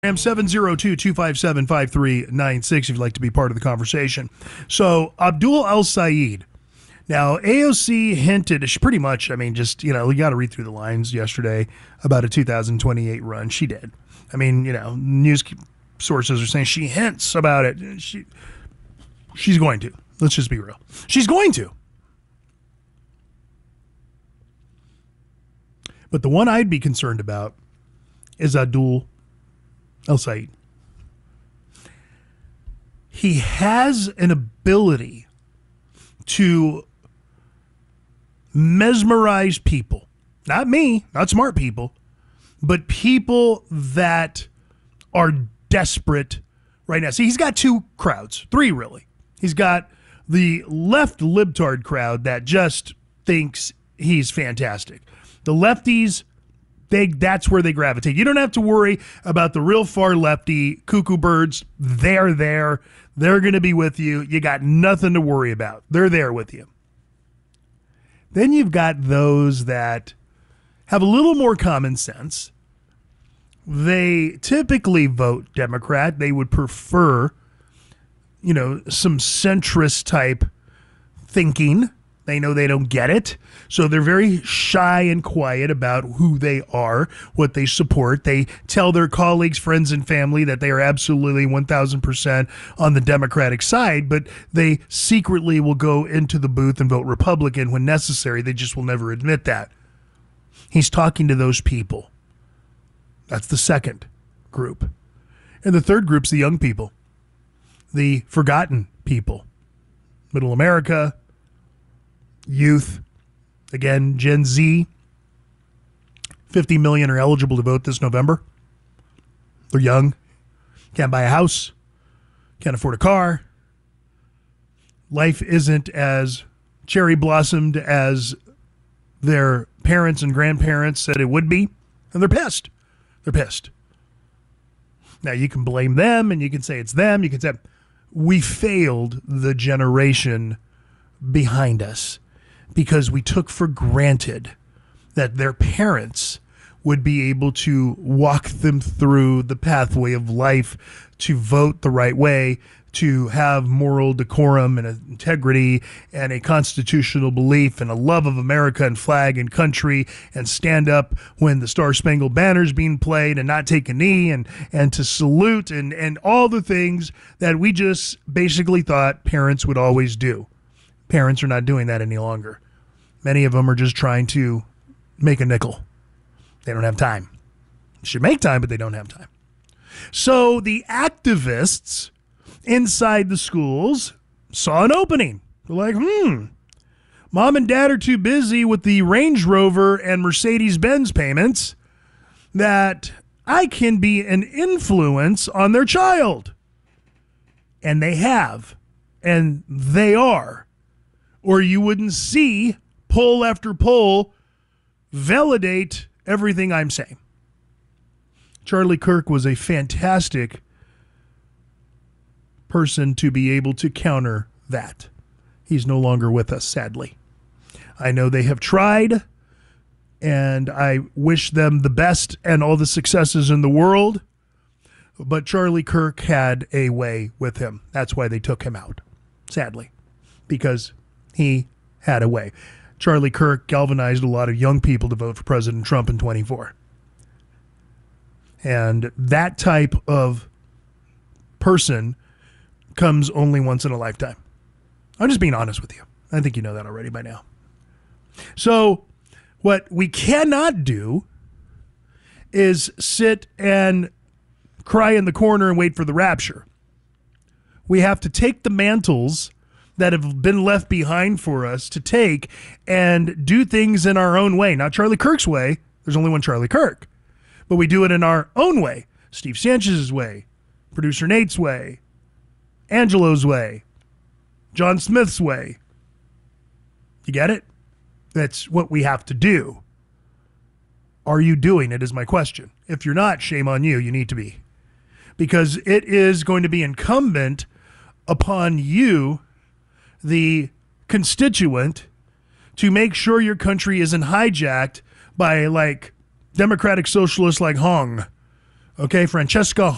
702-257-5396 if you'd like to be part of the conversation. So Abdul El-Sayed. Now, AOC hinted, she pretty much, you got to read through the lines yesterday about a 2028 run. She did. News sources are saying she hints about it. She's going to. Let's just be real. She's going to. But the one I'd be concerned about is Abdul El-Sayed. He has an ability to mesmerize people. Not me, not smart people, but people that are desperate right now. See, he's got two crowds, three really. He's got the left libtard crowd that just thinks he's fantastic. The lefties, that's where they gravitate. You don't have to worry about the real far lefty cuckoo birds. They're there. They're going to be with you. You got nothing to worry about. They're there with you. Then you've got those that have a little more common sense. They typically vote Democrat. They would prefer, some centrist type thinking. They know they don't get it. So they're very shy and quiet about who they are, what they support. They tell their colleagues, friends, and family that they are absolutely 1,000% on the Democratic side, but they secretly will go into the booth and vote Republican when necessary. They just will never admit that. He's talking to those people. That's the second group. And the third group's the young people, the forgotten people, middle America, youth, again, Gen Z. 50 million are eligible to vote this November. They're young, can't buy a house, can't afford a car. Life isn't as cherry blossomed as their parents and grandparents said it would be, and they're pissed. They're pissed. Now, you can blame them, and you can say it's them. You can say, we failed the generation behind us because we took for granted that their parents would be able to walk them through the pathway of life, to vote the right way, to have moral decorum and integrity and a constitutional belief and a love of America and flag and country, and stand up when the Star-Spangled Banner's being played and not take a knee, and to salute and all the things that we just basically thought parents would always do. Parents are not doing that any longer. Many of them are just trying to make a nickel. They don't have time. They should make time, but they don't have time. So the activists inside the schools saw an opening. They're like, mom and dad are too busy with the Range Rover and Mercedes-Benz payments that I can be an influence on their child. And they have. And they are. Or you wouldn't see poll after poll validate everything I'm saying. Charlie Kirk was a fantastic person to be able to counter that. He's no longer with us, sadly. I know they have tried, and I wish them the best and all the successes in the world, but Charlie Kirk had a way with him. That's why they took him out, sadly, because he had a way. Charlie Kirk galvanized a lot of young people to vote for President Trump in 24. And that type of person comes only once in a lifetime. I'm just being honest with you. I think you know that already by now. So what we cannot do is sit and cry in the corner and wait for the rapture. We have to take the mantles that have been left behind for us to take and do things in our own way. Not Charlie Kirk's way. There's only one Charlie Kirk. But we do it in our own way. Steve Sanchez's way. Producer Nate's way. Angelo's way. John Smith's way. You get it? That's what we have to do. Are you doing it is my question. If you're not, shame on you. You need to be. Because it is going to be incumbent upon you, the constituent, to make sure your country isn't hijacked by like democratic socialists like Hong. Okay, Francesca